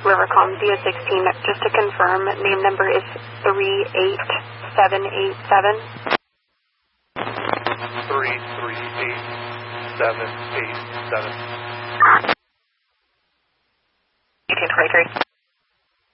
Rivercom DA16. Just to confirm, name number is 38787. 338-787. 1823.